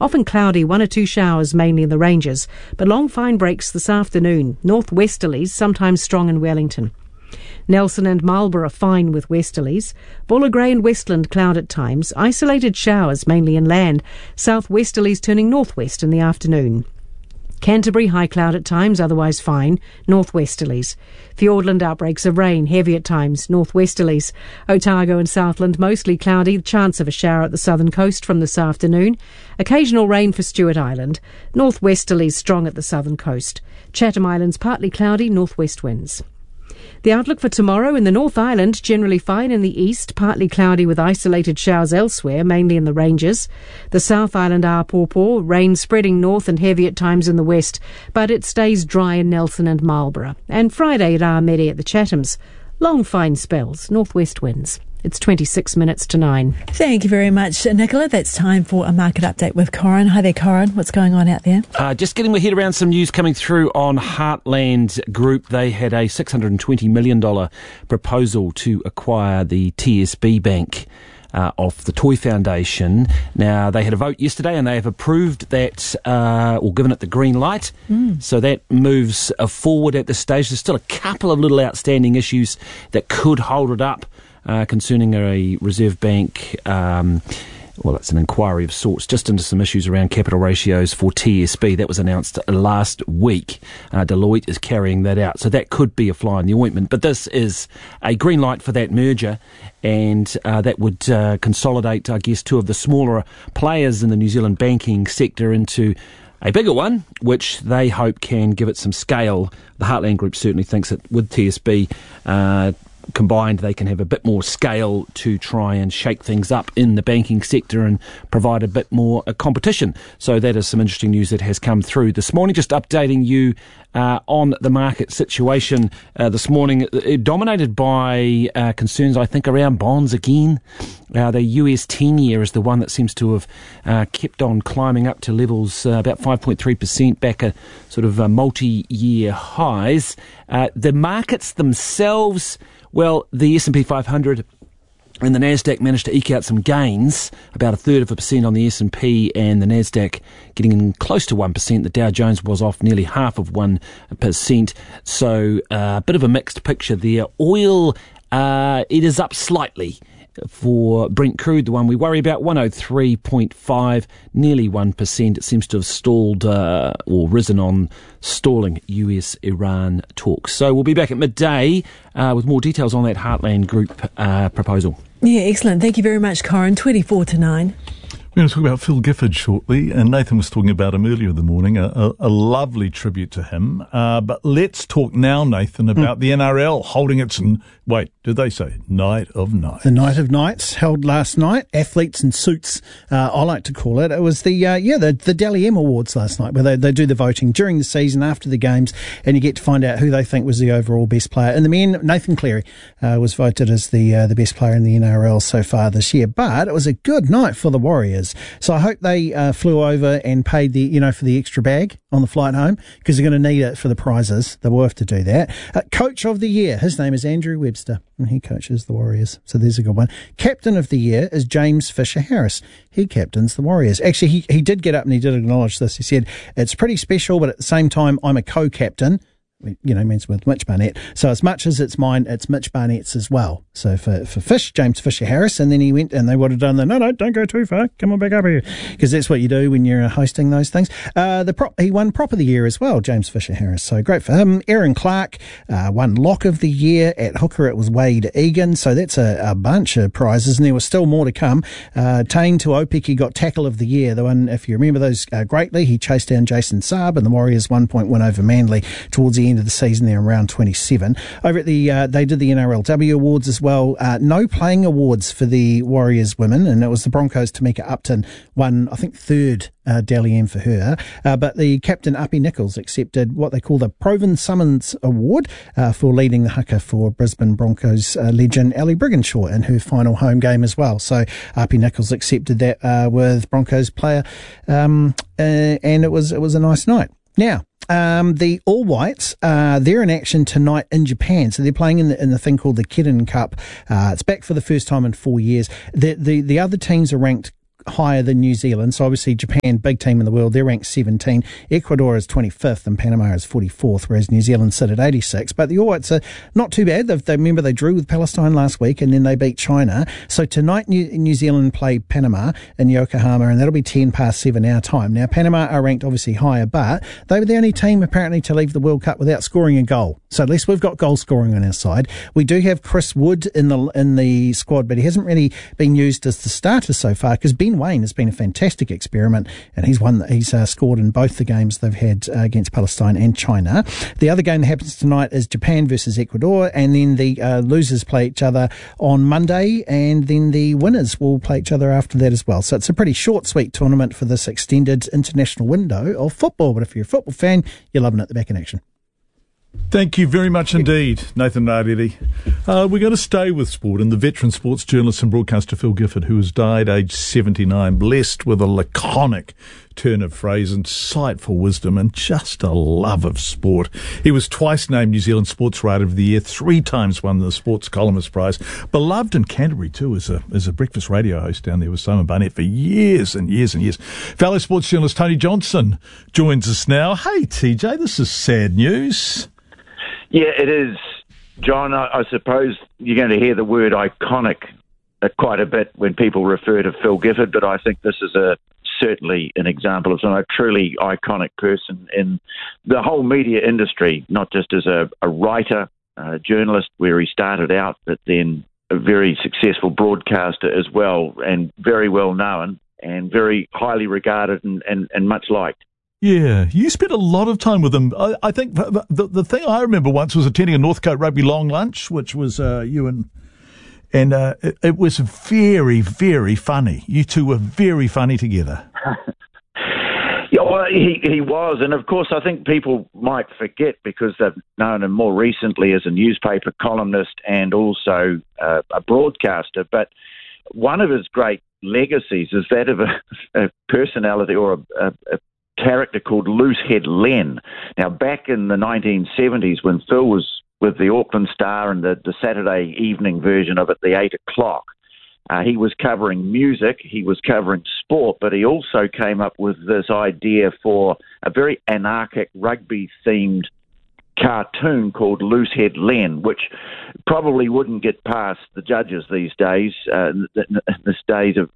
Often cloudy, 1 or 2 showers mainly in the ranges, but long fine breaks this afternoon. Northwesterlies, sometimes strong in Wellington. Nelson and Marlborough fine with westerlies. Buller Grey and Westland cloud at times. Isolated showers mainly inland. Southwesterlies turning northwest in the afternoon. Canterbury, high cloud at times, otherwise fine, northwesterlies. Fiordland, outbreaks of rain, heavy at times, northwesterlies. Otago and Southland, mostly cloudy, chance of a shower at the southern coast from this afternoon. Occasional rain for Stewart Island. Northwesterlies strong at the southern coast. Chatham Islands, partly cloudy, northwest winds. The outlook for tomorrow in the North Island, generally fine in the east, partly cloudy with isolated showers elsewhere, mainly in the ranges. The South Island, Apawpaw, rain spreading north and heavy at times in the west, but it stays dry in Nelson and Marlborough. And Friday at Armedi at the Chathams, long fine spells, northwest winds. It's 26 minutes to 9. Thank you very much, Nicola. That's time for a market update with Corin. Hi there, Corin. What's going on out there? Just getting my head around some news coming through on Heartland Group. They had a $620 million proposal to acquire the TSB Bank off the Toy Foundation. Now, they had a vote yesterday and they have approved that, or given it the green light. So that moves forward at this stage. There's still a couple of little outstanding issues that could hold it up. Concerning a Reserve Bank, well, it's an inquiry of sorts, just into some issues around capital ratios for TSB. That was announced last week. Deloitte is carrying that out. So that could be a fly in the ointment. But this is a green light for that merger, and that would consolidate, I guess, two of the smaller players in the New Zealand banking sector into a bigger one, which they hope can give it some scale. The Heartland Group certainly thinks that with TSB combined, they can have a bit more scale to try and shake things up in the banking sector and provide a bit more competition. So that is some interesting news that has come through this morning. Just updating you on the market situation this morning, dominated by concerns, I think, around bonds again. The US 10-year is the one that seems to have kept on climbing up to levels about 5.3% back at sort of multi-year highs. The markets themselves, well, the S&P 500 and the Nasdaq managed to eke out some gains, about 1/3% on the S&P, and the Nasdaq getting in close to 1%. The Dow Jones was off nearly 1/2%. So a bit of a mixed picture there. Oil, it is up slightly for Brent crude, the one we worry about, 103.5, nearly 1%. It seems to have stalled or risen on stalling US-Iran talks. So we'll be back at midday with more details on that Heartland Group proposal. Yeah, excellent. Thank you very much, Corin. 24 to 9. We're going to talk about Phil Gifford shortly, and Nathan was talking about him earlier in the morning, a lovely tribute to him. But let's talk now, Nathan, about the NRL holding its, wait, did they say Night of Nights? The Night of Nights held last night. Athletes in suits, I like to call it. It was the Dally M Awards last night, where they do the voting during the season, after the games, and you get to find out who they think was the overall best player. And the men, Nathan Cleary, was voted as the best player in the NRL so far this year. But it was a good night for the Warriors. So I hope they flew over and paid for the extra bag on the flight home, because they're going to need it for the prizes. They will have to do that. Coach of the Year, his name is Andrew Webster, and he coaches the Warriors. So there's a good one. Captain of the Year is James Fisher-Harris. He captains the Warriors. Actually, he did get up and he did acknowledge this. He said, it's pretty special, but at the same time, I'm a co-captain. Means with Mitch Barnett. So as much as it's mine, it's Mitch Barnett's as well. So for James Fisher-Harris, and then he went and they would have done the, no, don't go too far. Come on back up here. Because that's what you do when you're hosting those things. He won Prop of the Year as well, James Fisher-Harris. So great for him. Aaron Clark won Lock of the Year. At hooker, it was Wade Egan. So that's a bunch of prizes, and there was still more to come. Tane Tuopiki got Tackle of the Year. The one, if you remember those greatly, he chased down Jason Saab, and the Warriors 1-point win over Manly towards the end of the season there in round 27. Over at they did the NRLW Awards as well. No playing awards for the Warriors women, and it was the Broncos' Tamika Upton won, I think, third Dally M for her. But the captain, Uppy Nichols, accepted what they call the Proven Summons Award for leading the haka for Brisbane Broncos legend Ellie Brigginshaw in her final home game as well. So Uppy Nichols accepted that with Broncos player, and it was a nice night. Now, the All Whites, they're in action tonight in Japan. So they're playing in the thing called the Kirin Cup. It's back for the first time in 4 years. The other teams are ranked higher than New Zealand. So obviously Japan, big team in the world, they're ranked 17. Ecuador is 25th and Panama is 44th, whereas New Zealand sit at 86. But the All Whites are not too bad. Remember they drew with Palestine last week and then they beat China. So tonight New Zealand play Panama in Yokohama, and that'll be 7:10 our time. Now Panama are ranked obviously higher, but they were the only team apparently to leave the World Cup without scoring a goal. So at least we've got goal scoring on our side. We do have Chris Wood in the squad, but he hasn't really been used as the starter so far because Ben Wayne has been a fantastic experiment, and he's scored in both the games they've had against Palestine and China. The other game that happens tonight is Japan versus Ecuador, and then the losers play each other on Monday, and then the winners will play each other after that as well. So it's a pretty short, sweet tournament for this extended international window of football. But if you're a football fan, you're loving it, the Back in Action. Thank you very much indeed, Nathan Rarere. We're going to stay with sport and the veteran sports journalist and broadcaster Phil Gifford, who has died aged 79, blessed with a laconic turn of phrase, insightful wisdom and just a love of sport. He was twice named New Zealand Sports Writer of the Year, 3 times won the Sports Columnist Prize, beloved in Canterbury too as a breakfast radio host down there with Simon Barnett for years and years and years. Fellow sports journalist Tony Johnson joins us now. Hey TJ, this is sad news. Yeah, it is, John. I suppose you're going to hear the word iconic quite a bit when people refer to Phil Gifford, but I think this is certainly an example of a truly iconic person in the whole media industry, not just as a writer, journalist, where he started out, but then a very successful broadcaster as well, and very well known and very highly regarded and much liked. Yeah, you spent a lot of time with him. I think the thing I remember once was attending a Northcote Rugby long lunch, which was you and it was very, very funny. You two were very funny together. Yeah, well, he was, and of course I think people might forget because they've known him more recently as a newspaper columnist and also a broadcaster, but one of his great legacies is that of a personality or a character called Loosehead Len. Now, back in the 1970s, when Phil was with the Auckland Star and the Saturday evening version of it, the 8 o'clock, he was covering music, he was covering sport, but he also came up with this idea for a very anarchic rugby-themed cartoon called Loosehead Len, which probably wouldn't get past the judges these days, in this days of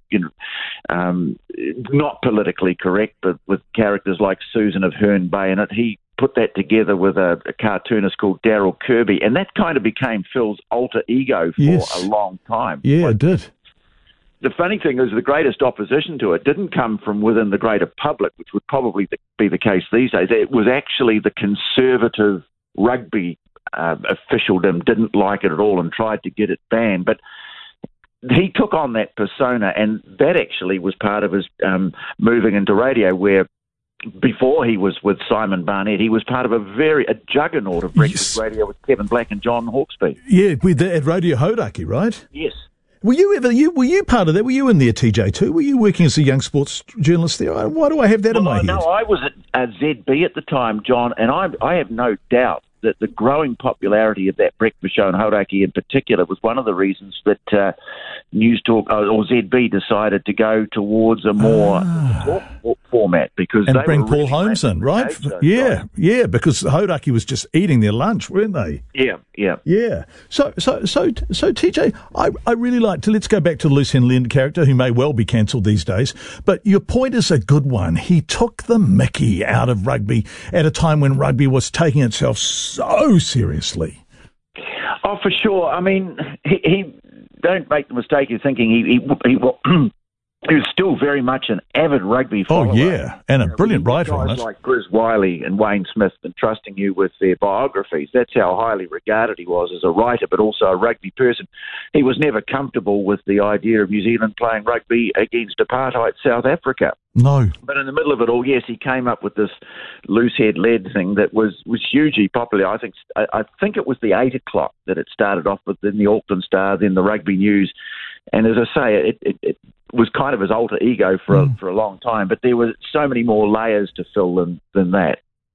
not politically correct, but with characters like Susan of Herne Bay in it. He put that together with a cartoonist called Daryl Kirby, and that kind of became Phil's alter ego for a long time. Yeah, it did. The funny thing is the greatest opposition to it didn't come from within the greater public, which would probably be the case these days. It was actually the conservative rugby officialdom didn't like it at all and tried to get it banned. But he took on that persona, and that actually was part of his moving into radio, where before he was with Simon Barnett, he was part of a juggernaut of breakfast radio with Kevin Black and John Hawkesby. Yeah, at Radio Hodaki, right? Yes. Were you part of that? Were you in there, TJ, too? Were you working as a young sports journalist there? Why do I have that in my head? No, I was at ZB at the time, John, and I have no doubt that the growing popularity of that breakfast show, and Hodaki in particular, was one of the reasons that News Talk or ZB decided to go towards a more talk format, because and they bring were Paul really Holmes in, right? Shows, yeah, because Hodaki was just eating their lunch, weren't they? Yeah. So TJ, I really like to, let's go back to the Loosehead Len character, who may well be cancelled these days, but your point is a good one. He took the mickey out of rugby at a time when rugby was taking itself so seriously. Oh, for sure. I mean, he don't make the mistake of thinking he was still very much an avid rugby follower. Oh, yeah, and a brilliant writer on it. Guys like Grizz Wiley and Wayne Smith entrusting you with their biographies. That's how highly regarded he was as a writer, but also a rugby person. He was never comfortable with the idea of New Zealand playing rugby against apartheid South Africa. No. But in the middle of it all, yes, he came up with this Loosehead Len thing that was hugely popular. I think it was the 8 o'clock that it started off with, then the Auckland Star, then the Rugby News. And as I say, it was kind of his alter ego for a long time, but there were so many more layers to Phil than that.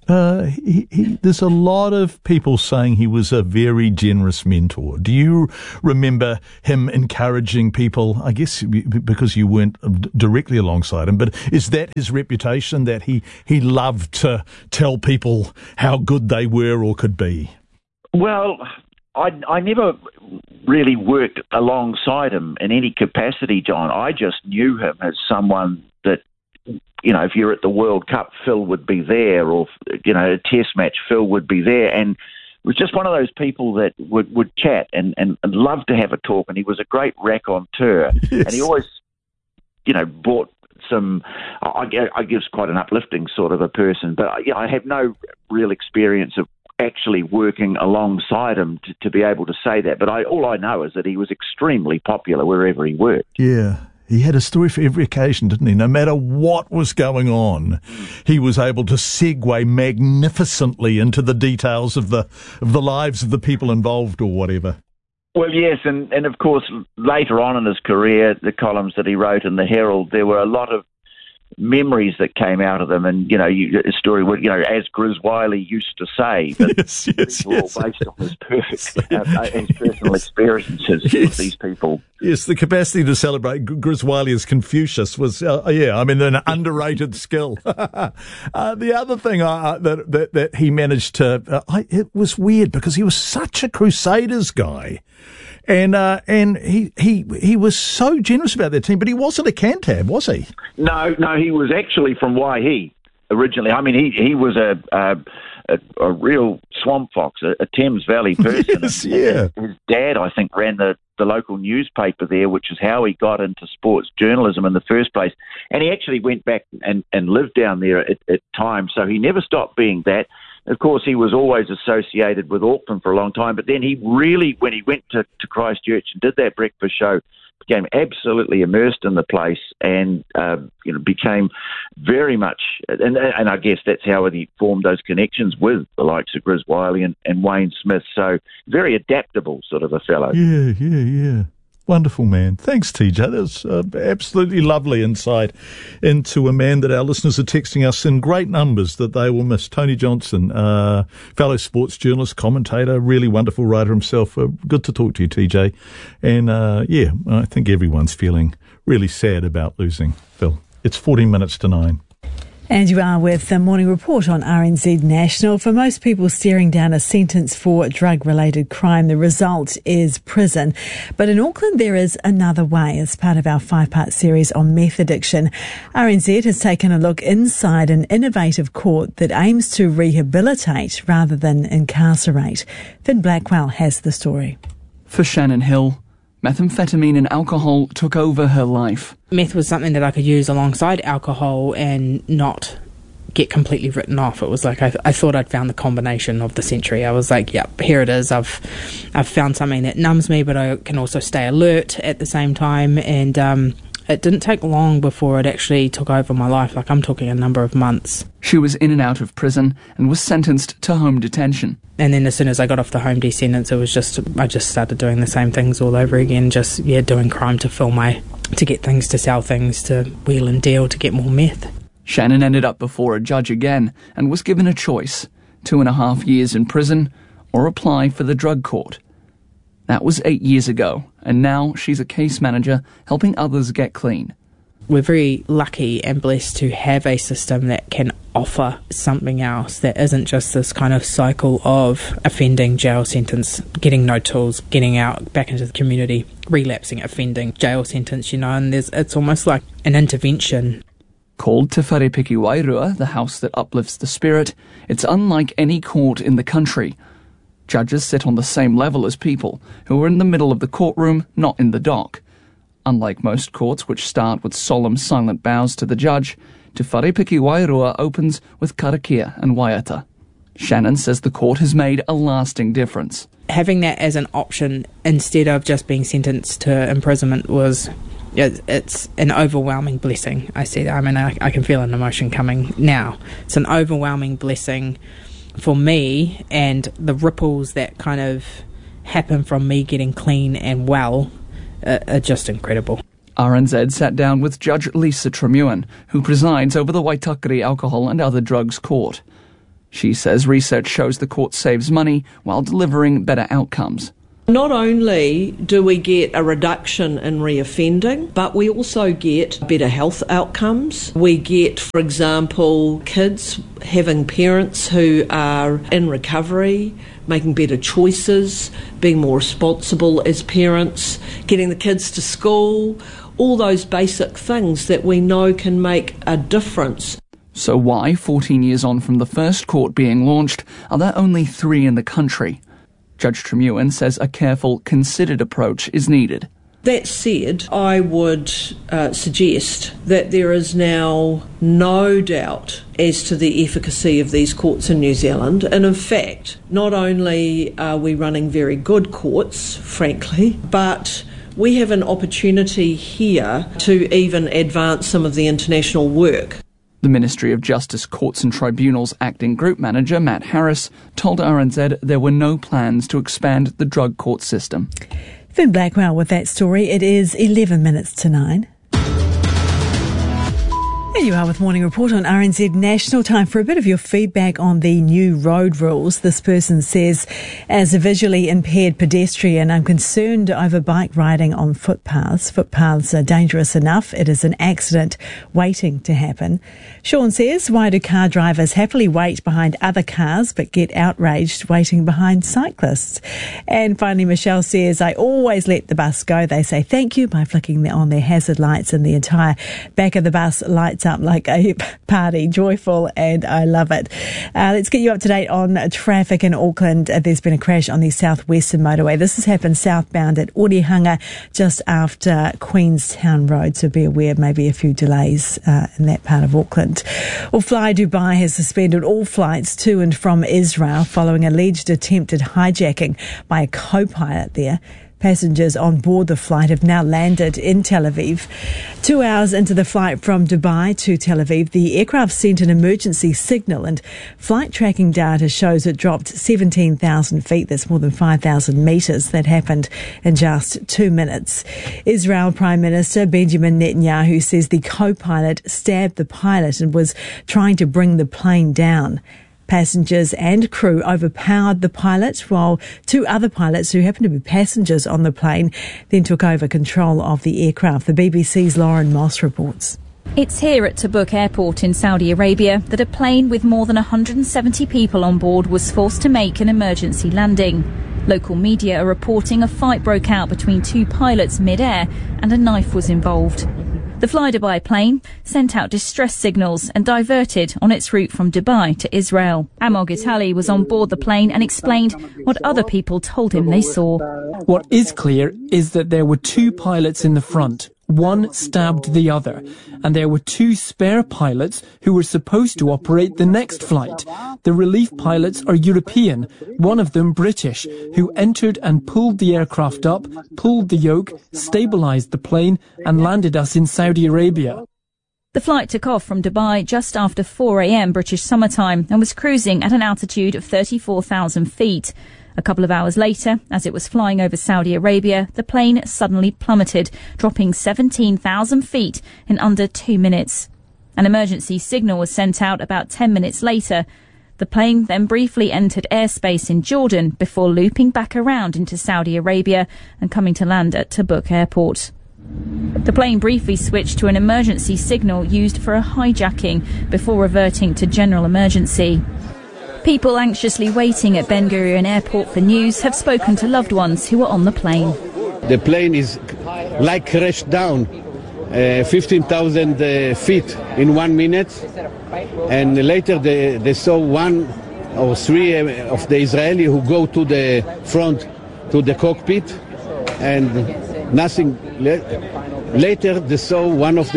there's a lot of people saying he was a very generous mentor. Do you remember him encouraging people, I guess because you weren't directly alongside him, but is that his reputation, that he loved to tell people how good they were or could be? Well, I never really worked alongside him in any capacity, John. I just knew him as someone that, you know, if you're at the World Cup, Phil would be there, or, you know, a test match, Phil would be there. And was just one of those people that would chat and love to have a talk. And he was a great raconteur. Yes. And he always, you know, brought some, I guess, quite an uplifting sort of a person. But I have no real experience of actually working alongside him to be able to say that. But all I know is that he was extremely popular wherever he worked. Yeah. He had a story for every occasion, didn't he? No matter what was going on, he was able to segue magnificently into the details of the lives of the people involved or whatever. Well, yes, and of course, later on in his career, the columns that he wrote in the Herald, there were a lot of memories that came out of them, and, you know, a story would, you know, as Grizz Wiley used to say, but these were all based on his his personal experiences with these people. Yes, the capacity to celebrate Grizz Wiley as Confucius was, an underrated skill. The other thing that he managed to, it was weird because he was such a Crusaders guy. And he was so generous about that team, but he wasn't a Cantab, was he? No, he was actually from Waihi originally. I mean, he was a real swamp fox, a Thames Valley person. Yes, yeah. His dad, I think, ran the local newspaper there, which is how he got into sports journalism in the first place. And he actually went back and lived down there at times, so he never stopped being that. Of course, he was always associated with Auckland for a long time, but then he really, when he went to Christchurch and did that breakfast show, became absolutely immersed in the place and became very much, and I guess that's how he formed those connections with the likes of Grizz Wiley and Wayne Smith. So very adaptable sort of a fellow. Yeah. Wonderful man. Thanks, TJ. That was absolutely lovely insight into a man that our listeners are texting us in great numbers that they will miss. Tony Johnson, fellow sports journalist, commentator, really wonderful writer himself. Good to talk to you, TJ. And I think everyone's feeling really sad about losing Phil. It's 14 minutes to 9. And you are with the Morning Report on RNZ National. For most people staring down a sentence for drug-related crime, the result is prison. But in Auckland, there is another way. As part of our 5-part series on meth addiction, RNZ has taken a look inside an innovative court that aims to rehabilitate rather than incarcerate. Finn Blackwell has the story. For Shannon Hill, methamphetamine and alcohol took over her life. Meth was something that I could use alongside alcohol and not get completely written off. It was like I thought I'd found the combination of the century. I was like, yep, here it is. I've found something that numbs me, but I can also stay alert at the same time. And it didn't take long before it actually took over my life. Like, I'm talking a number of months. She was in and out of prison and was sentenced to home detention. And then as soon as I got off the home sentence, I just started doing the same things all over again. Just, doing crime to get things, to sell things, to wheel and deal, to get more meth. Shannon ended up before a judge again and was given a choice: 2.5 years in prison or apply for the drug court. That was 8 years ago, and now she's a case manager helping others get clean. We're very lucky and blessed to have a system that can offer something else that isn't just this kind of cycle of offending, jail sentence, getting no tools, getting out back into the community, relapsing, offending, jail sentence, and it's almost like an intervention. Called Te Wharepiki Wairua, the house that uplifts the spirit, it's unlike any court in the country. Judges sit on the same level as people who are in the middle of the courtroom, not in the dock. Unlike most courts, which start with solemn, silent bows to the judge, Te Wharepiki Wairua opens with karakia and waiata. Shannon says the court has made a lasting difference. Having that as an option instead of just being sentenced to imprisonment it's an overwhelming blessing. I see that. I mean, I can feel an emotion coming now. It's an overwhelming blessing for me, and the ripples that kind of happen from me getting clean and well are just incredible. RNZ sat down with Judge Lisa Tremewan, who presides over the Waitakere Alcohol and Other Drugs Court. She says research shows the court saves money while delivering better outcomes. Not only do we get a reduction in reoffending, but we also get better health outcomes. We get, for example, kids having parents who are in recovery, making better choices, being more responsible as parents, getting the kids to school, all those basic things that we know can make a difference. So why, 14 years on from the first court being launched, are there only 3 in the country? Judge Tremewen says a careful, considered approach is needed. That said, I would suggest that there is now no doubt as to the efficacy of these courts in New Zealand. And in fact, not only are we running very good courts, frankly, but we have an opportunity here to even advance some of the international work. The Ministry of Justice Courts and Tribunals Acting Group Manager Matt Harris told RNZ there were no plans to expand the drug court system. Finn Blackwell with that story. It is 11 minutes to 9. There you are with Morning Report on RNZ National. Time for a bit of your feedback on the new road rules. This person says, as a visually impaired pedestrian, I'm concerned over bike riding on footpaths. Footpaths are dangerous enough. It is an accident waiting to happen. Sean says, why do car drivers happily wait behind other cars but get outraged waiting behind cyclists? And finally, Michelle says, I always let the bus go. They say thank you by flicking on their hazard lights, and the entire back of the bus lights up like a party, joyful, and I love it. Let's get you up to date on traffic in Auckland. There's been a crash on the southwestern motorway. This has happened southbound at Orihanga just after Queenstown Road, so be aware maybe a few delays in that part of Auckland. Well, Fly Dubai has suspended all flights to and from Israel following alleged attempted hijacking by a co-pilot there. Passengers on board the flight have now landed in Tel Aviv. 2 hours into the flight from Dubai to Tel Aviv, the aircraft sent an emergency signal, and flight tracking data shows it dropped 17,000 feet. That's more than 5,000 metres. That happened in just 2 minutes. Israel Prime Minister Benjamin Netanyahu says the co-pilot stabbed the pilot and was trying to bring the plane down. Passengers and crew overpowered the pilot, while 2 other pilots who happened to be passengers on the plane then took over control of the aircraft. The BBC's Lauren Moss reports. It's here at Tabuk Airport in Saudi Arabia that a plane with more than 170 people on board was forced to make an emergency landing. Local media are reporting a fight broke out between 2 pilots mid-air and a knife was involved. The Fly Dubai plane sent out distress signals and diverted on its route from Dubai to Israel. Amog Itali was on board the plane and explained what other people told him they saw. What is clear is that there were 2 pilots in the front. One stabbed the other, and there were 2 spare pilots who were supposed to operate the next flight. The relief pilots are European, one of them British, who entered and pulled the aircraft up, pulled the yoke, stabilized the plane, and landed us in Saudi Arabia. The flight took off from Dubai just after 4 a.m. British summertime and was cruising at an altitude of 34,000 feet. A couple of hours later, as it was flying over Saudi Arabia, the plane suddenly plummeted, dropping 17,000 feet in under 2 minutes. An emergency signal was sent out about 10 minutes later. The plane then briefly entered airspace in Jordan before looping back around into Saudi Arabia and coming to land at Tabuk Airport. The plane briefly switched to an emergency signal used for a hijacking before reverting to general emergency. People anxiously waiting at Ben Gurion Airport for news have spoken to loved ones who were on the plane. The plane is like crashed down 15,000 feet in 1 minute, and later they saw 1 or 3 of the Israeli who go to the front, to the cockpit, and nothing. Later they saw one of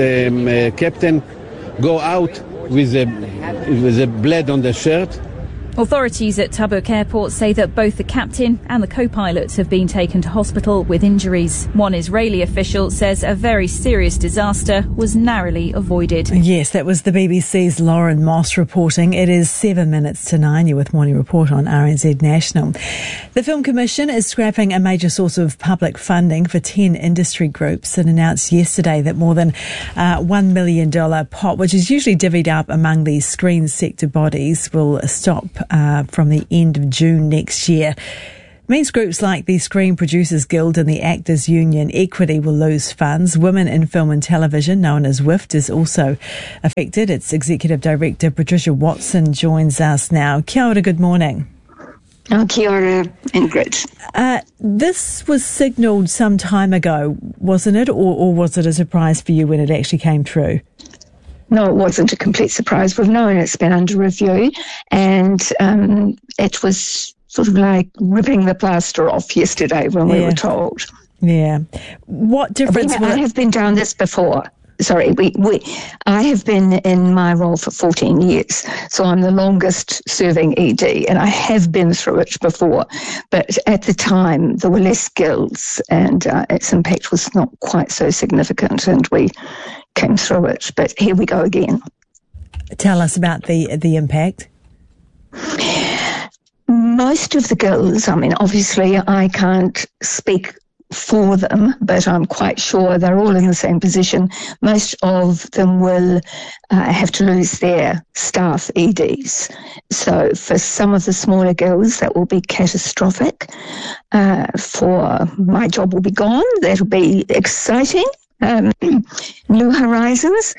the captain go out with a blood on the shirt. Authorities at Tabuk Airport say that both the captain and the co-pilot have been taken to hospital with injuries. One Israeli official says a very serious disaster was narrowly avoided. Yes, that was the BBC's Lauren Moss reporting. It is 7 minutes to 9. You're with Morning Report on RNZ National. The Film Commission is scrapping a major source of public funding for 10 industry groups. It announced yesterday that more than $1 million pot, which is usually divvied up among the screen sector bodies, will stop from the end of June next year. It means groups like the Screen Producers Guild and the Actors Union Equity will lose funds. Women in Film and Television, known as WIFT, is also affected. Its Executive Director, Patricia Watson, joins us now. Kia ora, good morning. Kia ora, Ingrid. This was signalled some time ago, wasn't it? Or was it a surprise for you when it actually came through? No, it wasn't a complete surprise. We've known it's been under review, and it was sort of like ripping the plaster off yesterday when we were told. Yeah. What difference? I have been down this before. Sorry, I have been in my role for 14 years, so I'm the longest serving ED, and I have been through it before. But at the time, there were less guilds, and its impact was not quite so significant, and we came through it. But here we go again. Tell us about the impact. Most of the guilds, I mean, obviously I can't speak for them, but I'm quite sure they're all in the same position. Most of them will have to lose their staff EDs. So for some of the smaller guilds, that will be catastrophic. For my job will be gone. That'll be exciting. New horizons.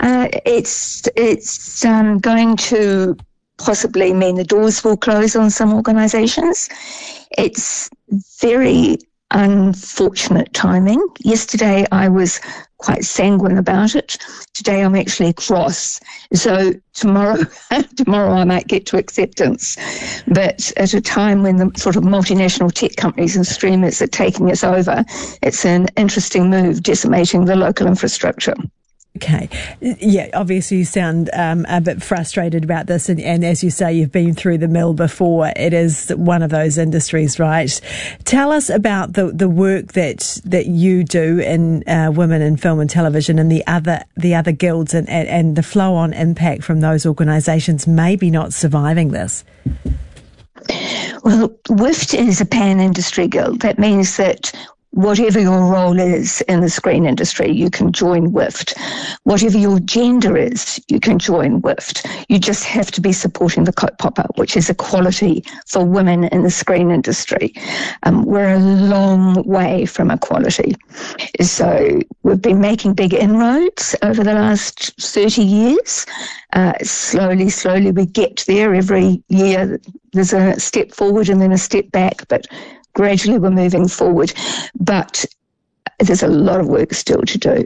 It's going to possibly mean the doors will close on some organisations. It's very unfortunate timing. Yesterday I was quite sanguine about it. Today I'm actually cross. So tomorrow I might get to acceptance. But at a time when the sort of multinational tech companies and streamers are taking us over, it's an interesting move, decimating the local infrastructure. Okay. Yeah, obviously you sound a bit frustrated about this, and as you say, you've been through the mill before. It is one of those industries, right? Tell us about the work that you do in Women in Film and Television and the other guilds and the flow-on impact from those organisations maybe not surviving this. Well, WIFT is a pan-industry guild. That means that whatever your role is in the screen industry, you can join WIFT. Whatever your gender is, you can join WIFT. You just have to be supporting the Kaupapa, which is equality for women in the screen industry. We're a long way from equality. So we've been making big inroads over the last 30 years. Slowly we get there. Every year there's a step forward and then a step back, but gradually we're moving forward, but there's a lot of work still to do.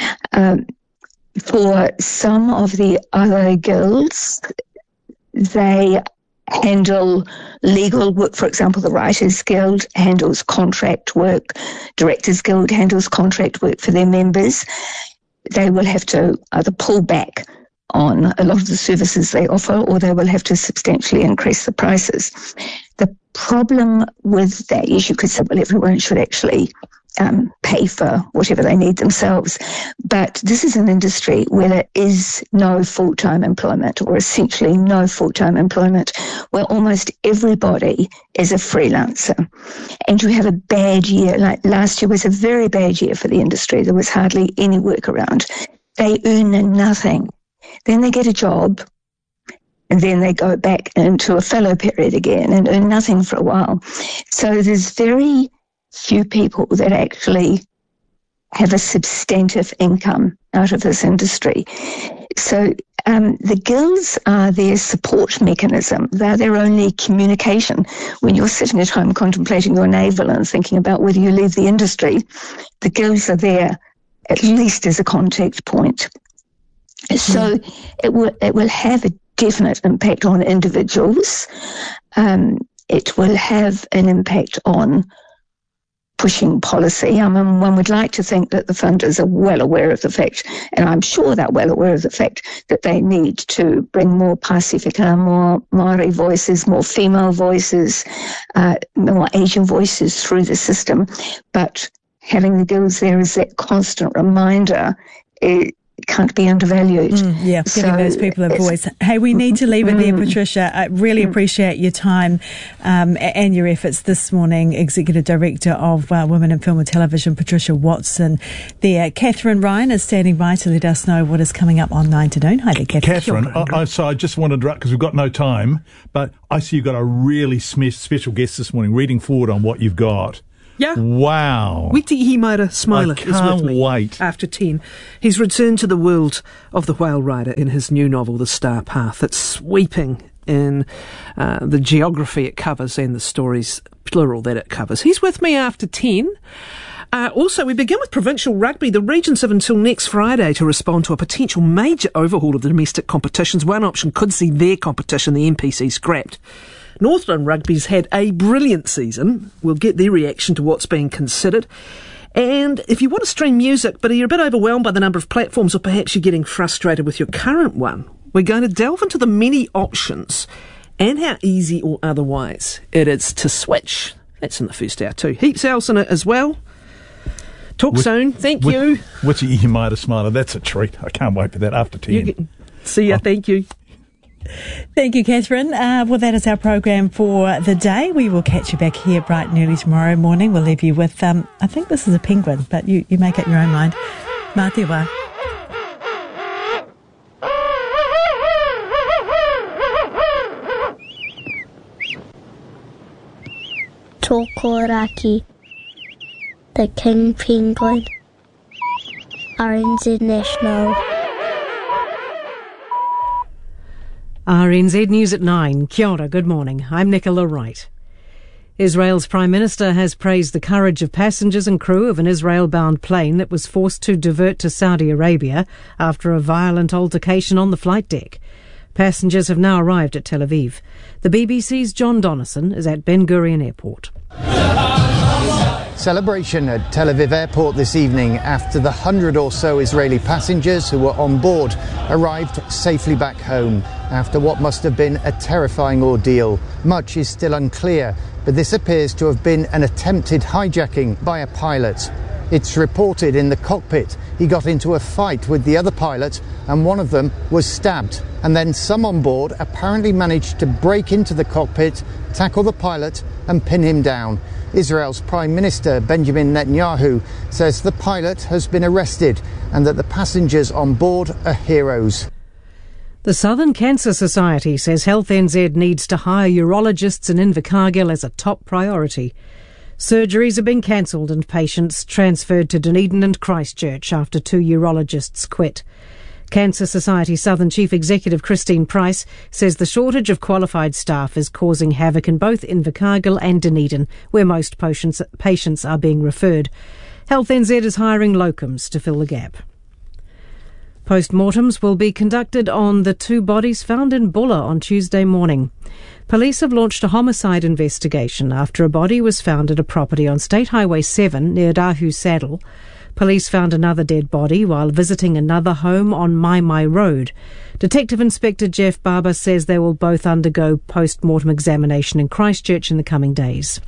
For some of the other guilds, they handle legal work. For example, the Writers Guild handles contract work. Directors Guild handles contract work for their members. They will have to either pull back on a lot of the services they offer, or they will have to substantially increase the prices. The problem with that is you could say, well, everyone should actually pay for whatever they need themselves. But this is an industry where there is no full-time employment, or essentially no full-time employment, where almost everybody is a freelancer. And you have a bad year, like last year was a very bad year for the industry. There was hardly any work around. They earn nothing. Then they get a job, and then they go back into a fallow period again and earn nothing for a while. So there's very few people that actually have a substantive income out of this industry. So the guilds are their support mechanism. They're their only communication. When you're sitting at home contemplating your navel and thinking about whether you leave the industry, the guilds are there at least as a contact point. So it will have a definite impact on individuals. It will have an impact on pushing policy. I mean, one would like to think that the funders are well aware of the fact, and I'm sure they're well aware of the fact, that they need to bring more Pasifika, more Māori voices, more female voices, more Asian voices through the system. But having the guilds there as that constant reminder, it can't be undervalued. Giving those people a voice. Hey, we need to leave it there, Patricia. I really appreciate your time and your efforts this morning. Executive Director of Women in Film and Television, Patricia Watson there. Catherine Ryan is standing by to let us know what is coming up on 9 to noon. Hi there, Catherine. So I just wanted to interrupt because we've got no time, but I see you've got a really special guest this morning reading forward on what you've got. Yeah. Wow. Witi Himaira Smiler is with me. Wait. After 10. He's returned to the world of the whale rider in his new novel, The Star Path. It's sweeping in the geography it covers and the stories, plural, that it covers. He's with me after 10. Also, we begin with provincial rugby. The regions have until next Friday to respond to a potential major overhaul of the domestic competitions. One option could see their competition, the NPC, scrapped. Northland Rugby's had a brilliant season. We'll get their reaction to what's being considered. And if you want to stream music, but you're a bit overwhelmed by the number of platforms, or perhaps you're getting frustrated with your current one, we're going to delve into the many options and how easy or otherwise it is to switch. That's in the first hour too. Heaps else in it as well. Talk soon. Thank you. Witi Himaira Smiler. That's a treat. I can't wait for that after 10. See ya. Thank you. Thank you, Catherine. Well, that is our program for the day. We will catch you back here bright and early tomorrow morning. We'll leave you with, I think this is a penguin, but you make up your own mind. Mā te wā. Tokoraki, the king penguin, RNZ National. RNZ News at 9. Kia ora, good morning. I'm Nicola Wright. Israel's Prime Minister has praised the courage of passengers and crew of an Israel-bound plane that was forced to divert to Saudi Arabia after a violent altercation on the flight deck. Passengers have now arrived at Tel Aviv. The BBC's John Donnison is at Ben Gurion Airport. Celebration at Tel Aviv Airport this evening after the 100 or so Israeli passengers who were on board arrived safely back home after what must have been a terrifying ordeal. Much is still unclear, but this appears to have been an attempted hijacking by a pilot. It's reported in the cockpit he got into a fight with the other pilot and one of them was stabbed. And then some on board apparently managed to break into the cockpit, tackle the pilot and pin him down. Israel's Prime Minister Benjamin Netanyahu says the pilot has been arrested and that the passengers on board are heroes. The Southern Cancer Society says Health NZ needs to hire urologists in Invercargill as a top priority. Surgeries have been cancelled and patients transferred to Dunedin and Christchurch after 2 urologists quit. Cancer Society Southern Chief Executive Christine Price says the shortage of qualified staff is causing havoc in both Invercargill and Dunedin, where most patients are being referred. Health NZ is hiring locums to fill the gap. Post-mortems will be conducted on the 2 bodies found in Bulla on Tuesday morning. Police have launched a homicide investigation after a body was found at a property on State Highway 7 near Dahu Saddle. Police found another dead body while visiting another home on Mai Road. Detective Inspector Jeff Barber says they will both undergo post-mortem examination in Christchurch in the coming days.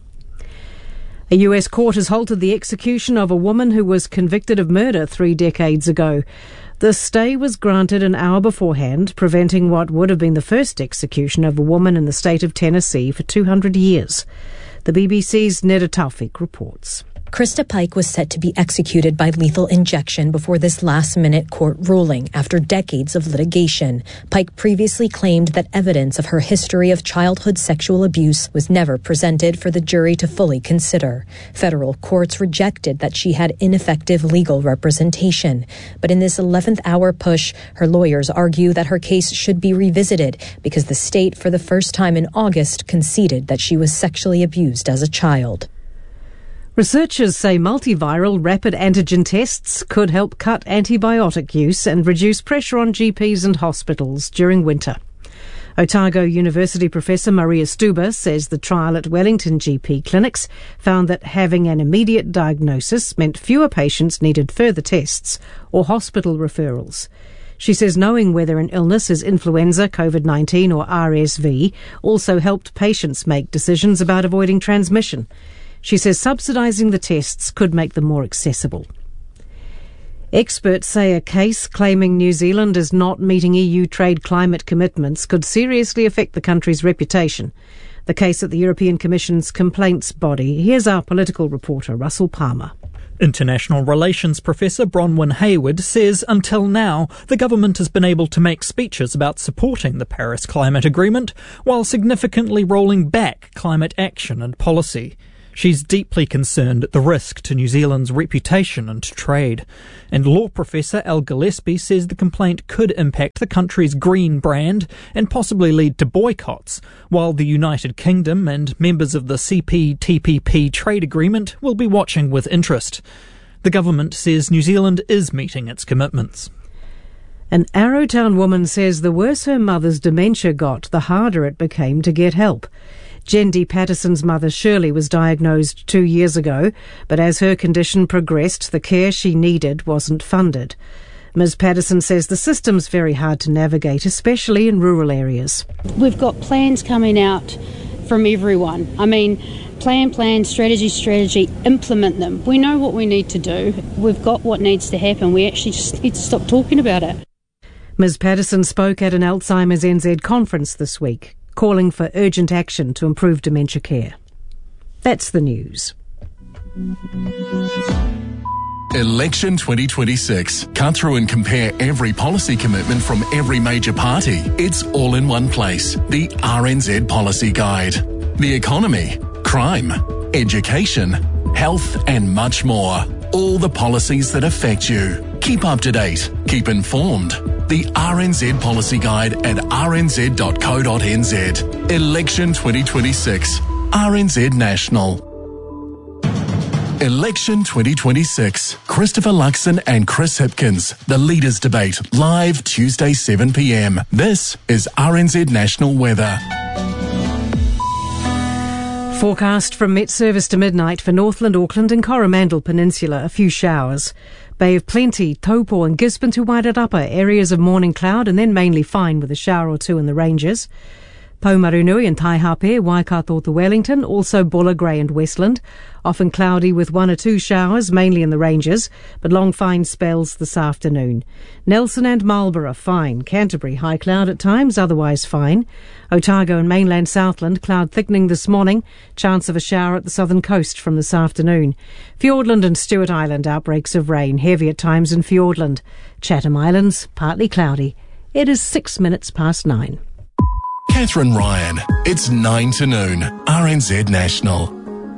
A US court has halted the execution of a woman who was convicted of murder 3 decades ago. The stay was granted an hour beforehand, preventing what would have been the first execution of a woman in the state of Tennessee for 200 years. The BBC's Neda Taufik reports. Krista Pike was set to be executed by lethal injection before this last-minute court ruling after decades of litigation. Pike previously claimed that evidence of her history of childhood sexual abuse was never presented for the jury to fully consider. Federal courts rejected that she had ineffective legal representation. But in this 11th hour push, her lawyers argue that her case should be revisited because the state, for the first time in August, conceded that she was sexually abused as a child. Researchers say multiviral rapid antigen tests could help cut antibiotic use and reduce pressure on GPs and hospitals during winter. Otago University professor Maria Stuber says the trial at Wellington GP clinics found that having an immediate diagnosis meant fewer patients needed further tests or hospital referrals. She says knowing whether an illness is influenza, COVID-19 or RSV also helped patients make decisions about avoiding transmission. She says subsidising the tests could make them more accessible. Experts say a case claiming New Zealand is not meeting EU trade climate commitments could seriously affect the country's reputation. The case at the European Commission's complaints body. Here's our political reporter, Russell Palmer. International Relations Professor Bronwyn Hayward says until now the government has been able to make speeches about supporting the Paris Climate Agreement while significantly rolling back climate action and policy. She's deeply concerned at the risk to New Zealand's reputation and trade. And law professor Al Gillespie says the complaint could impact the country's green brand and possibly lead to boycotts, while the United Kingdom and members of the CPTPP trade agreement will be watching with interest. The government says New Zealand is meeting its commitments. An Arrowtown woman says the worse her mother's dementia got, the harder it became to get help. Jendi Patterson's mother Shirley was diagnosed 2 years ago, but as her condition progressed, the care she needed wasn't funded. Ms Patterson says the system's very hard to navigate, especially in rural areas. We've got plans coming out from everyone. I mean, plan, strategy, implement them. We know what we need to do. We've got what needs to happen. We actually just need to stop talking about it. Ms Patterson spoke at an Alzheimer's NZ conference this week, calling for urgent action to improve dementia care. That's the news. Election 2026. Cut through and compare every policy commitment from every major party. It's all in one place. The RNZ Policy Guide. The economy, crime, education, health and much more. All the policies that affect you. Keep up to date. Keep informed. The RNZ Policy Guide at rnz.co.nz. Election 2026. RNZ National. Election 2026. Christopher Luxon and Chris Hipkins. The Leaders' Debate. Live Tuesday 7 p.m. This is RNZ National Weather. Forecast from Met Service to midnight for Northland, Auckland and Coromandel Peninsula. A few showers. Bay of Plenty, Taupo and Gisborne to Wairarapa. Areas of morning cloud and then mainly fine with a shower or two in the ranges. Paumarunui and Taihape, Waikato to Wellington, also Bulla, Grey and Westland. Often cloudy with 1 or 2 showers, mainly in the ranges, but long fine spells this afternoon. Nelson and Marlborough, fine. Canterbury, high cloud at times, otherwise fine. Otago and mainland Southland, cloud thickening this morning. Chance of a shower at the southern coast from this afternoon. Fiordland and Stewart Island, outbreaks of rain, heavy at times in Fiordland. Chatham Islands, partly cloudy. It is 6 minutes past 9. Catherine Ryan. It's 9 to noon. RNZ National.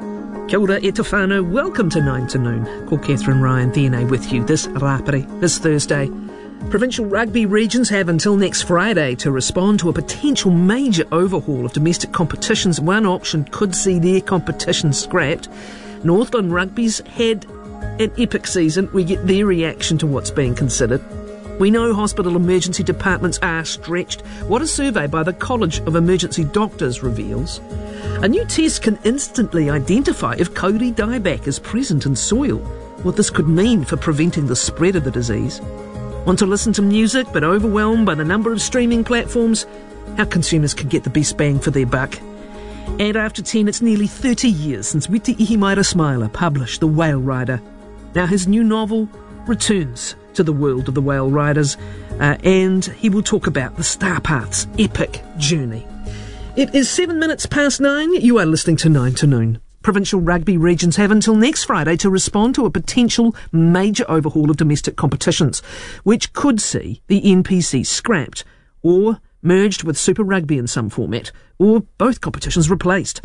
Kia ora e te whānau. Welcome to 9 to noon. Ko Catherine Ryan DNA with you this rapari, this Thursday. Provincial rugby regions have until next Friday to respond to a potential major overhaul of domestic competitions. One option could see their competition scrapped. Northland Rugby's had an epic season. We get their reaction to what's being considered. We know hospital emergency departments are stretched. What a survey by the College of Emergency Doctors reveals. A new test can instantly identify if Cody dieback is present in soil. What this could mean for preventing the spread of the disease. Want to listen to music but overwhelmed by the number of streaming platforms? How consumers can get the best bang for their buck. And after 10, it's nearly 30 years since Witi Ihimaera Smiler published The Whale Rider. Now his new novel returns to the world of the Whale Riders, and he will talk about the Starpath's epic journey. It is 7 minutes past 9. You are listening to 9 to noon. Provincial rugby regions have until next Friday to respond to a potential major overhaul of domestic competitions, which could see the NPC scrapped or merged with Super Rugby in some format, or both competitions replaced.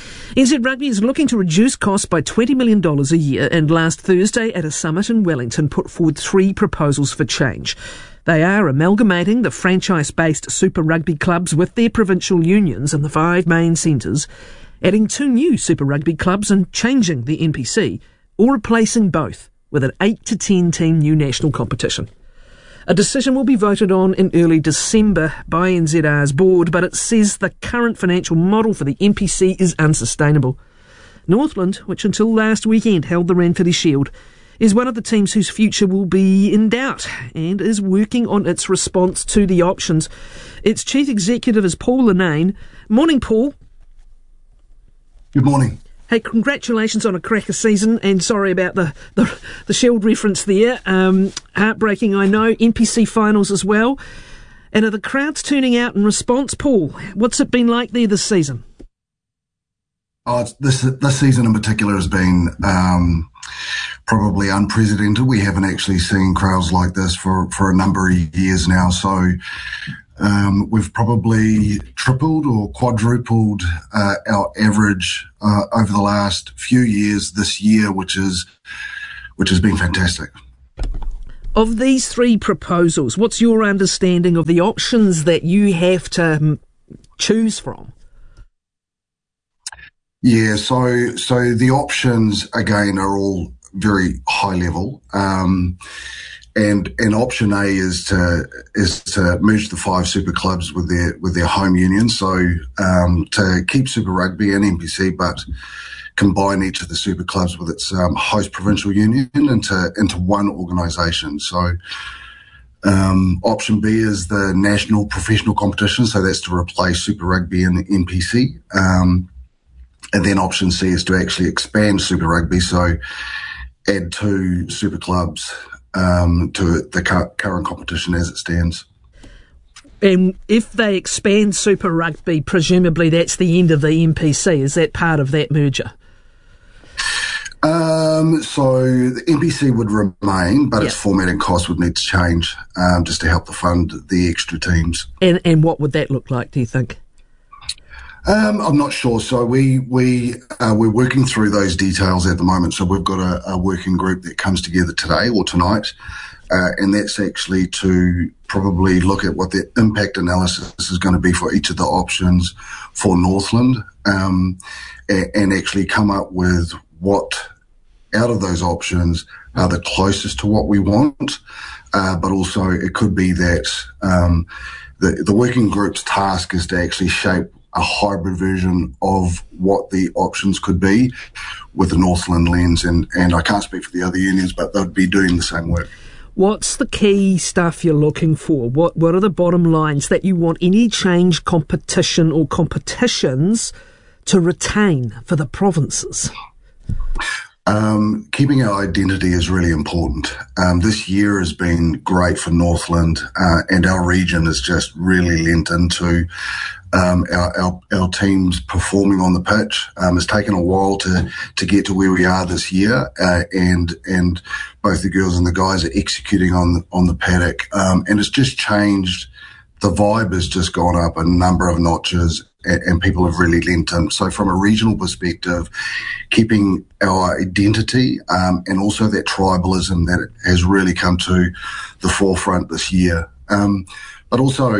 NZ Rugby is looking to reduce costs by $20 million a year, and last Thursday at a summit in Wellington put forward 3 proposals for change. They are amalgamating the franchise-based Super Rugby clubs with their provincial unions in the 5 main centres, adding 2 new Super Rugby clubs and changing the NPC, or replacing both with an 8 to 10 team new national competition. A decision will be voted on in early December by NZR's board, but it says the current financial model for the NPC is unsustainable. Northland, which until last weekend held the Ranfurly Shield, is one of the teams whose future will be in doubt and is working on its response to the options. Its chief executive is Paul Linnane. Morning, Paul. Good morning. Hey, congratulations on a cracker season, and sorry about the Shield reference there. Heartbreaking, I know. NPC finals as well. And are the crowds turning out in response, Paul? What's it been like there this season? This season in particular has been probably unprecedented. We haven't actually seen crowds like this for a number of years now. So we've probably tripled or quadrupled our average over the last few years this year, which has been fantastic. Of these three proposals, what's your understanding of the options that you have to choose from? Yeah, so the options again are all very high level. And option A is to merge the 5 super clubs with their home union. So to keep Super Rugby and NPC, but combine each of the super clubs with its host provincial union into one organisation. So option B is the national professional competition. So that's to replace Super Rugby and NPC. And then option C is to actually expand Super Rugby. So add 2 super clubs to the current competition as it stands. And if they expand Super Rugby, presumably that's the end of the NPC. Is that part of that merger? So the NPC would remain, but its format and cost would need to change just to help to fund the extra teams. And what would that look like, do you think? I'm not sure. So we're working through those details at the moment. So we've got a working group that comes together today or tonight, and that's actually to probably look at what the impact analysis is going to be for each of the options for Northland, and actually come up with what out of those options are the closest to what we want. But also it could be that the working group's task is to actually shape a hybrid version of what the options could be with the Northland lens. And I can't speak for the other unions, but they'd be doing the same work. What's the key stuff you're looking for? What are the bottom lines that you want any change competition or competitions to retain for the provinces? Keeping our identity is really important. This year has been great for Northland, and our region has just really lent into our teams performing on the pitch. It's taken a while to get to where we are this year, and both the girls and the guys are executing on the paddock, and it's just changed. The vibe has just gone up a number of notches, and people have really lent in. So from a regional perspective, keeping our identity and also that tribalism that has really come to the forefront this year. But also,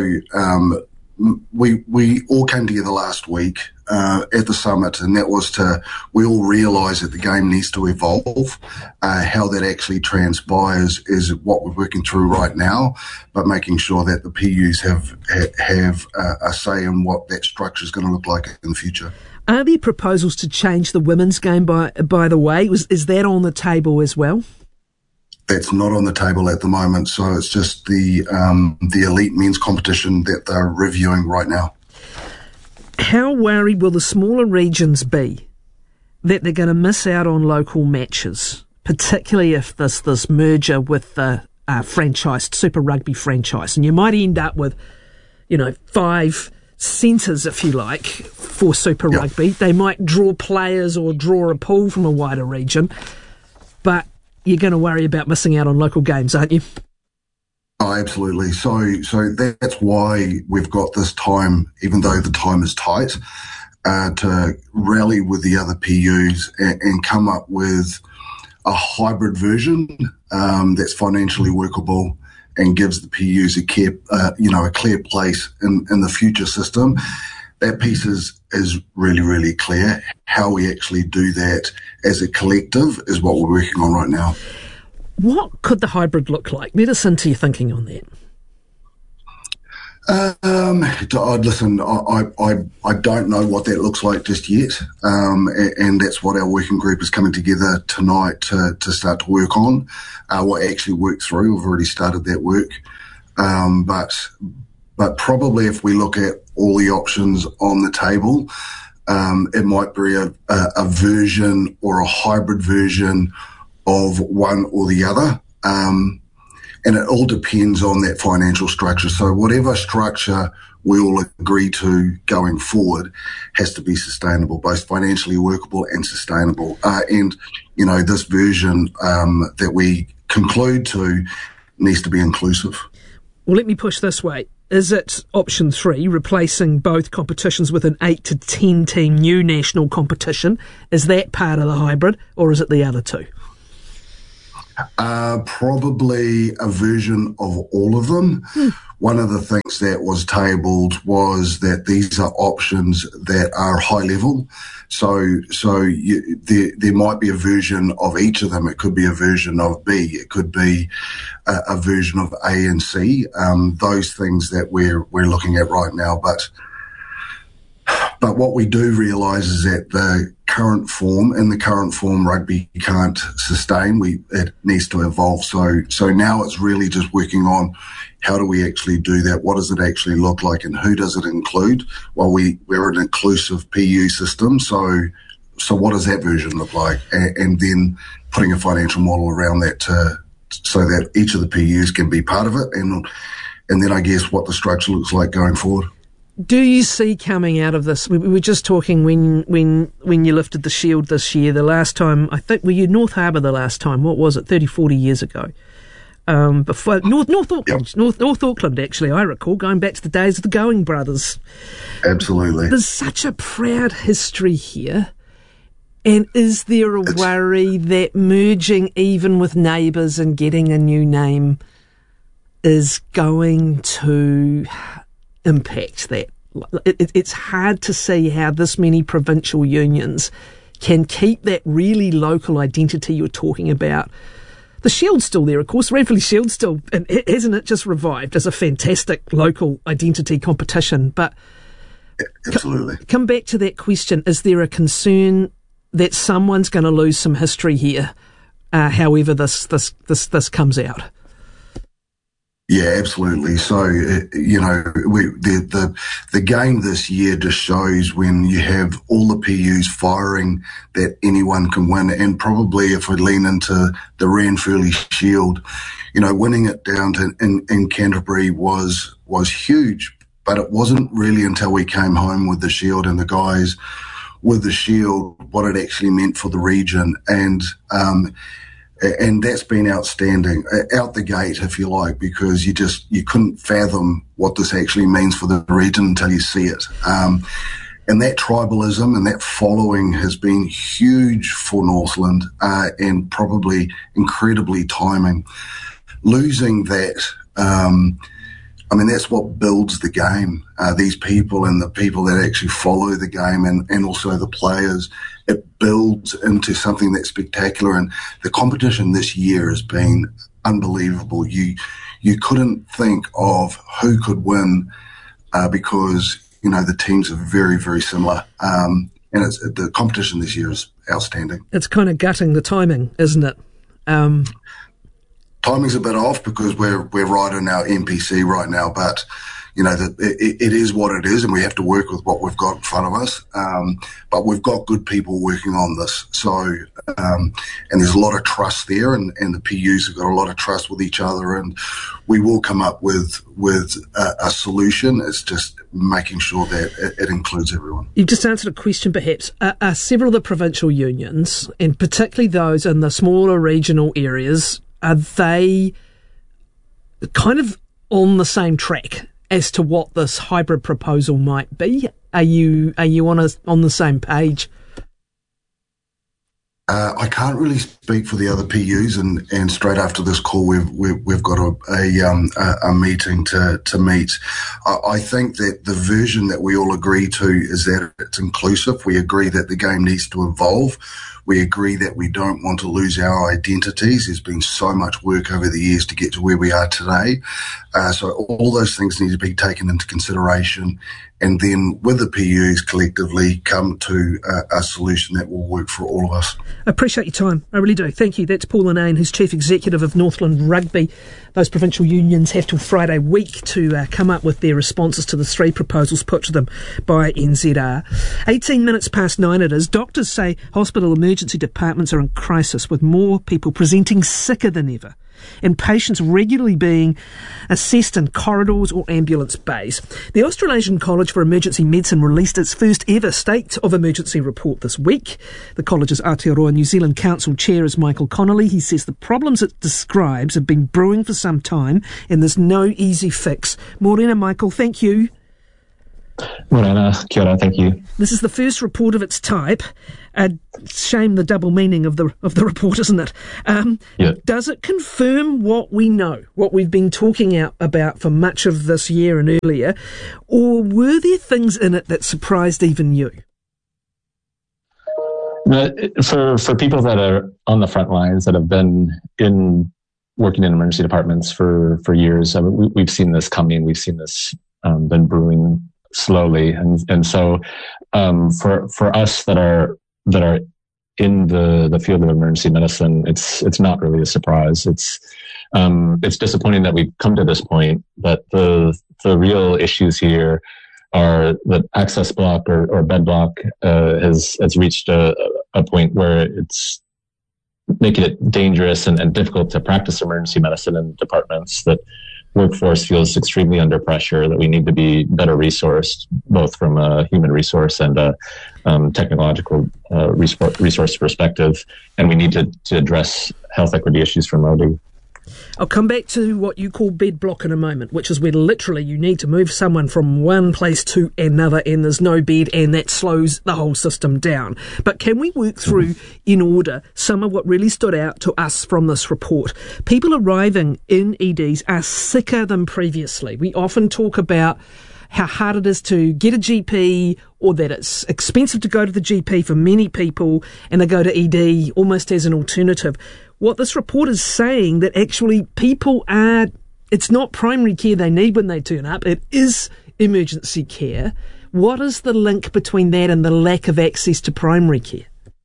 we all came together last week at the summit, and that was we all realise that the game needs to evolve. How that actually transpires is what we're working through right now, but making sure that the PUs have a say in what that structure is going to look like in the future. Are there proposals to change the women's game, by the way? Is that on the table as well? That's not on the table at the moment, so it's just the elite men's competition that they're reviewing right now. How worried will the smaller regions be that they're going to miss out on local matches, particularly if this merger with the franchised Super Rugby franchise, and you might end up with, 5 centres, if you like, for Super Rugby. They might draw players or draw a pool from a wider region, but you're going to worry about missing out on local games, aren't you? Oh, absolutely. So that's why we've got this time, even though the time is tight, to rally with the other PUs and come up with a hybrid version that's financially workable and gives the PUs a clear place in the future system. That piece is really, really clear. How we actually do that as a collective is what we're working on right now. What could the hybrid look like? Let us into your thinking on that. Listen, I don't know what that looks like just yet, and that's what our working group is coming together tonight to start to work on. We'll actually work through. We've already started that work, but probably if we look at all the options on the table, it might be a version or a hybrid version of one or the other. And it all depends on that financial structure. So whatever structure we all agree to going forward has to be sustainable, both financially workable and sustainable. And, this version that we conclude to needs to be inclusive. Well, let me push this way. Is it option 3, replacing both competitions with an 8 to 10 team new national competition? Is that part of the hybrid, or is it the other two? Probably a version of all of them. One of the things that was tabled was that these are options that are high level. So there might be a version of each of them. It could be a version of B. It could be a version of A and C. Those things that we're looking at right now. But what we do realise is that the current form rugby can't sustain. It needs to evolve. So now it's really just working on how do we actually do that? What does it actually look like, and who does it include? Well, we're an inclusive PU system, so what does that version look like? And then putting a financial model around that so that each of the PUs can be part of it, and then I guess what the structure looks like going forward. Do you see coming out of this? We were just talking when you lifted the shield this year. The last time, I think, were you North Harbour the last time? What was it? 30, 40 years ago. Before North Auckland, North Auckland, actually, I recall, going back to the days of the Going brothers. Absolutely. There's such a proud history here. And is there a worry that merging even with neighbours and getting a new name is going to impact that? It's hard to see how this many provincial unions can keep that really local identity you're talking about. The Shield's still there, of course. Ranfurly Shield's still, hasn't it just revived as a fantastic local identity competition? But absolutely. Come back to that question. Is there a concern that someone's going to lose some history here, however this comes out? Yeah, absolutely. So, the game this year just shows when you have all the PUs firing that anyone can win. And probably if we lean into the Ranfurly Shield, winning it down to in Canterbury was huge. But it wasn't really until we came home with the Shield and the guys with the Shield what it actually meant for the region. And that's been outstanding out the gate, if you like, because you couldn't fathom what this actually means for the region until you see it. And that tribalism and that following has been huge for Northland, and probably incredibly timing. Losing that, that's what builds the game. These people and the people that actually follow the game and also the players, it builds into something that's spectacular. And the competition this year has been unbelievable. You couldn't think of who could win because, the teams are very, very similar. And the competition this year is outstanding. It's kind of gutting the timing, isn't it? Timing's a bit off because we're right in our NPC right now, but it is what it is, and we have to work with what we've got in front of us. But we've got good people working on this, so and there's a lot of trust there, and the PUs have got a lot of trust with each other, and we will come up with a solution. It's just making sure that it includes everyone. You've just answered a question, perhaps. Are several of the provincial unions, and particularly those in the smaller regional areas, are they kind of on the same track as to what this hybrid proposal might be? Are you on the same page? I can't really speak for the other PUs, and straight after this call, we've got a meeting to meet. I think that the version that we all agree to is that it's inclusive. We agree that the game needs to evolve. We agree that we don't want to lose our identities. There's been so much work over the years to get to where we are today. So all those things need to be taken into consideration, and then with the PUs collectively come to a solution that will work for all of us. I appreciate your time. I really do. Thank you. That's Paul Linnane, who's Chief Executive of Northland Rugby. Those provincial unions have till Friday week to come up with their responses to the 3 proposals put to them by NZR. 18 minutes past 9 it is. Doctors say hospital emergency departments are in crisis, with more people presenting sicker than ever, and patients regularly being assessed in corridors or ambulance bays. The Australasian College for Emergency Medicine released its first ever State of Emergency report this week. The college's Aotearoa New Zealand Council chair is Michael Connolly. He says the problems it describes have been brewing for some time and there's no easy fix. Morena, Michael, thank you. Morena, kia ora, thank you. This is the first report of its type. Shame the double meaning of the report, isn't it? Yeah. Does it confirm what we know, what we've been talking about for much of this year and earlier, or were there things in it that surprised even you? For people that are on the front lines, that have been working in emergency departments for years, we've seen this coming. We've seen this been brewing slowly, and so for us that are in the field of emergency medicine, it's not really a surprise. It's disappointing that we've come to this point, but the real issues here are that access block or bed block has reached a point where it's making it dangerous and difficult to practice emergency medicine in departments, that workforce feels extremely under pressure, that we need to be better resourced, both from a human resource and a technological resource perspective, and we need to address health equity issues from early. I'll come back to what you call bed block in a moment, which is where literally you need to move someone from one place to another and there's no bed, and that slows the whole system down. But can we work through in order some of what really stood out to us from this report? People arriving in EDs are sicker than previously. We often talk about how hard it is to get a GP, or that it's expensive to go to the GP for many people, and they go to ED almost as an alternative. What this report is saying, that actually it's not primary care they need when they turn up, it is emergency care. What is the link between that and the lack of access to primary care?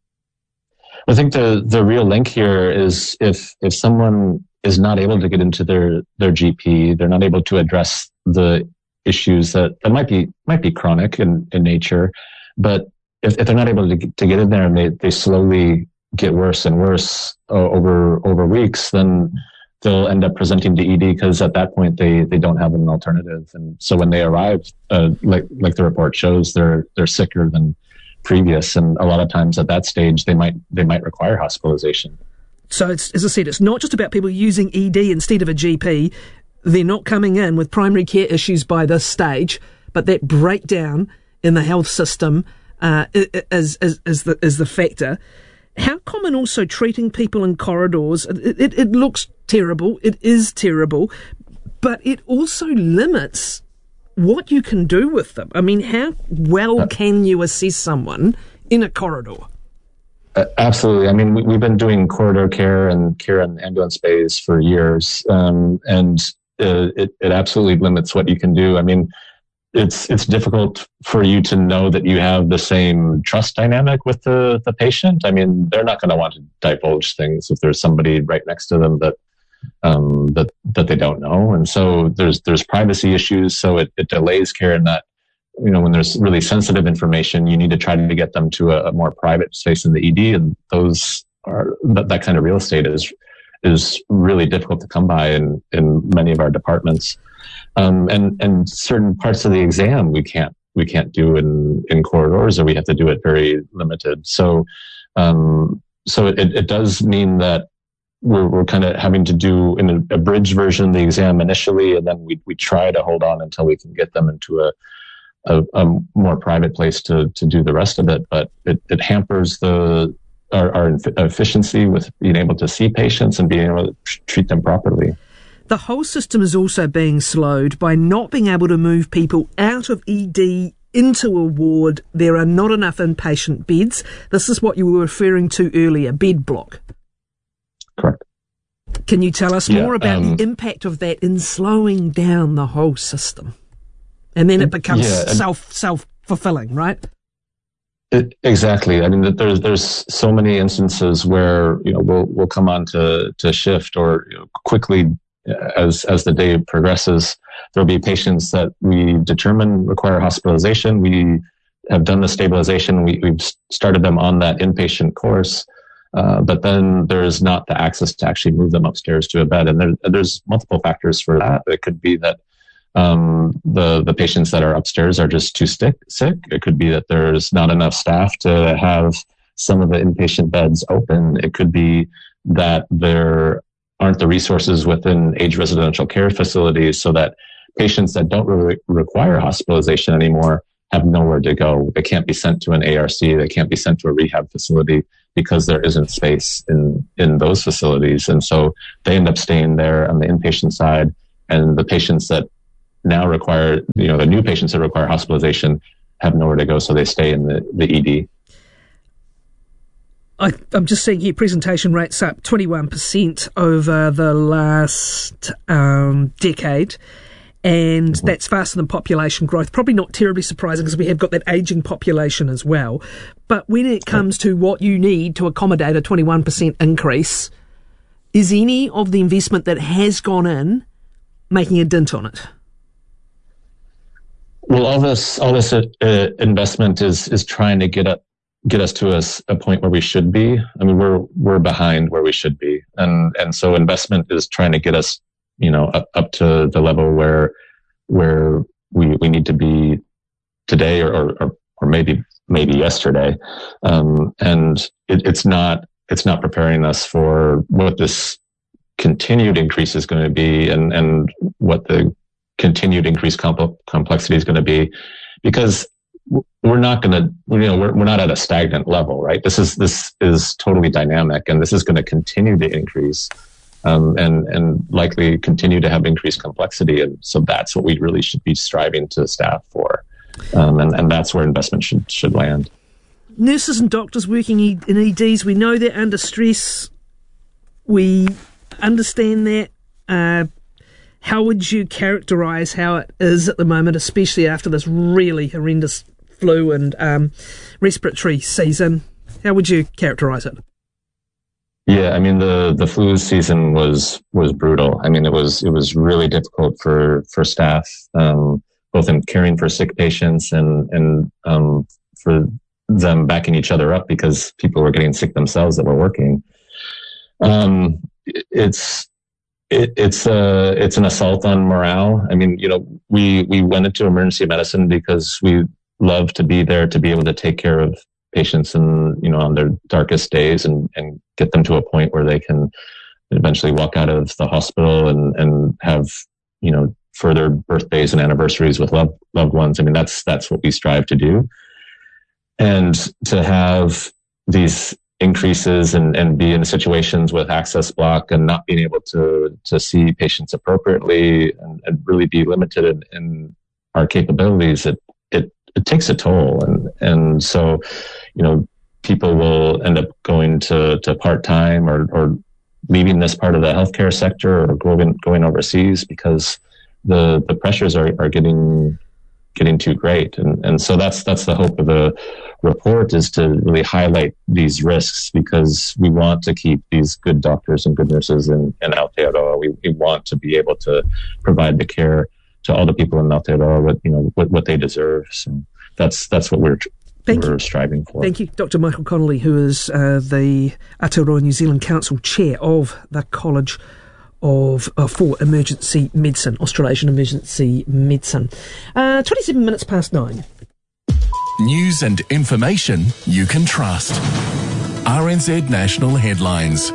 I think the real link here is if someone is not able to get into their GP, they're not able to address the issues that might be chronic in nature, but if they're not able to get in there and they slowly get worse and worse over weeks, then they'll end up presenting to ED, because at that point they don't have an alternative. And so when they arrive, like the report shows, they're sicker than previous, and a lot of times at that stage they might require hospitalization. So it's, as I said, it's not just about people using ED instead of a GP. They're not coming in with primary care issues by this stage, but that breakdown in the health system is the factor. How common also treating people in corridors? It looks terrible. It is terrible, but it also limits what you can do with them. I mean, how well can you assess someone in a corridor? Absolutely. I mean, we've been doing corridor care and care in ambulance bays for years, and it absolutely limits what you can do. I mean, it's difficult for you to know that you have the same trust dynamic with the patient. I mean, they're not going to want to divulge things if there's somebody right next to them that they don't know. And so there's privacy issues. So it delays care in that, when there's really sensitive information, you need to try to get them to a more private space in the ED. And that kind of real estate is really difficult to come by in many of our departments. And certain parts of the exam we can't do in corridors, or we have to do it very limited. So it does mean that we're kind of having to do in a bridge version of the exam initially, and then we try to hold on until we can get them into a more private place to do the rest of it. But it hampers our efficiency with being able to see patients and being able to treat them properly. The whole system is also being slowed by not being able to move people out of ED into a ward, there are not enough inpatient beds. This is what you were referring to earlier, bed block. Correct. Can you tell us more about the impact of that in slowing down the whole system? And then it becomes self-fulfilling, right? Exactly. I mean, there's so many instances where, you know, we'll come on to shift, or, you know, quickly as the day progresses, there'll be patients that we determine require hospitalization. We have done the stabilization. We've started them on that inpatient course. But then there's not the access to actually move them upstairs to a bed. And there's multiple factors for that. It could be that the patients that are upstairs are just too sick. It could be that there's not enough staff to have some of the inpatient beds open. It could be that there aren't the resources within age residential care facilities, so that patients that don't really require hospitalization anymore have nowhere to go. They can't be sent to an ARC. They can't be sent to a rehab facility because there isn't space in those facilities. And so they end up staying there on the inpatient side. And the patients that now require, you know, the new patients that require hospitalization have nowhere to go, so they stay in the ED. I'm just seeing here presentation rates up 21% over the last decade. And that's faster than population growth. Probably not terribly surprising because we have got that ageing population as well. But when it comes to what you need to accommodate a 21% increase, is any of the investment that has gone in making a dent on it? Well, all this investment is trying to get us to a point where we should be. I mean, we're behind where we should be, and so investment is trying to get us, you know, up to the level where we need to be today, or maybe yesterday, and it's not preparing us for what this continued increase is going to be, and what the continued increased complexity is going to be, because we're not going to, you know, we're not at a stagnant level, right? This is totally dynamic, and this is going to continue to increase, and likely continue to have increased complexity. And so that's what we really should be striving to staff for, and that's where investment should land. Nurses and doctors working in EDs, we know they're under stress. We understand that. How would you characterise how it is at the moment, especially after this really horrendous flu and respiratory season? How would you characterise it? Yeah, I mean, the flu season was brutal. I mean, it was really difficult for staff, both in caring for sick patients and for them backing each other up because people were getting sick themselves that were working. It's an assault on morale. I mean, you know, we went into emergency medicine because we love to be there to be able to take care of patients and, you know, on their darkest days and get them to a point where they can eventually walk out of the hospital and have, you know, further birthdays and anniversaries with loved ones. I mean, that's what we strive to do. And to have these increases and be in situations with access block and not being able to see patients appropriately and really be limited in our capabilities, it takes a toll. And so, you know, people will end up going to part-time or leaving this part of the healthcare sector or going overseas because the pressures are getting too great. And so that's the hope of the report, is to really highlight these risks, because we want to keep these good doctors and good nurses in Aotearoa. We want to be able to provide the care to all the people in Aotearoa what they deserve. So that's what we're striving for. Thank you. Dr. Michael Connolly, who is the Aotearoa New Zealand Council Chair of the College for Emergency Medicine, Australasian Emergency Medicine. 27 minutes past 9. News and information you can trust. RNZ National Headlines.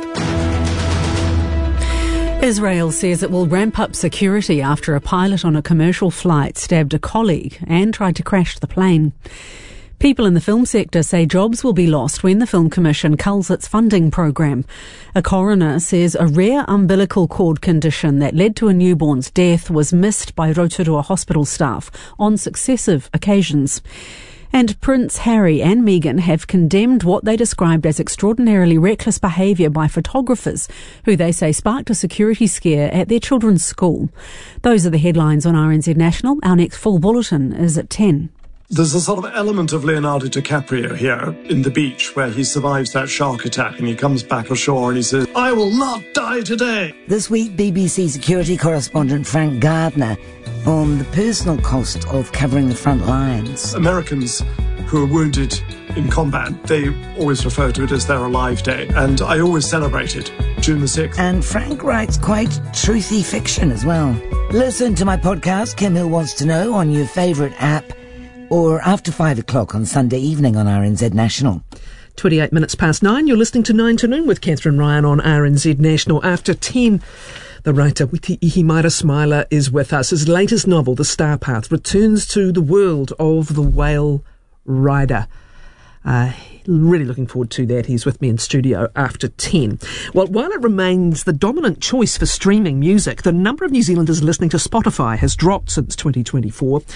Israel says it will ramp up security after a pilot on a commercial flight stabbed a colleague and tried to crash the plane. People in the film sector say jobs will be lost when the Film Commission culls its funding program. A coroner says a rare umbilical cord condition that led to a newborn's death was missed by Rotorua hospital staff on successive occasions. And Prince Harry and Meghan have condemned what they described as extraordinarily reckless behaviour by photographers, who they say sparked a security scare at their children's school. Those are the headlines on RNZ National. Our next full bulletin is at 10. There's a sort of element of Leonardo DiCaprio here in The Beach, where he survives that shark attack and he comes back ashore and he says, "I will not die today." This week, BBC security correspondent Frank Gardner on the personal cost of covering the front lines. Americans who are wounded in combat, they always refer to it as their Alive Day, and I always celebrate it, June the 6th. And Frank writes quite truthy fiction as well. Listen to my podcast, Kim Hill Wants to Know, on your favourite app, or after 5 o'clock on Sunday evening on RNZ National. 28 minutes past 9, you're listening to 9 to Noon with Catherine Ryan on RNZ National. After 10, the writer Witi Ihimaitasmaila is with us. His latest novel, The Star Path, returns to the world of the whale rider. Really looking forward to that. He's with me in studio after 10. Well, while it remains the dominant choice for streaming music, the number of New Zealanders listening to Spotify has dropped since 2024.